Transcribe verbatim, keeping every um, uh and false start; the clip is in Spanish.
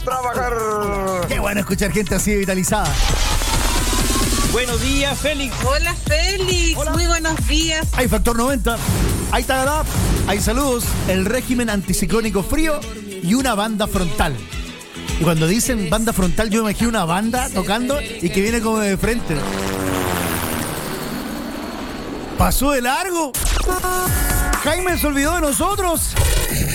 Trabajar. Qué bueno escuchar gente así vitalizada. Buenos días, Félix. Hola, Félix. Hola. Muy buenos días. Hay Factor noventa, hay Tagadá, hay saludos, el régimen anticiclónico frío y una banda frontal. Y cuando dicen banda frontal, yo me imagino una banda tocando y que viene como de frente. ¿Pasó de largo? ¿Jaime se olvidó de nosotros?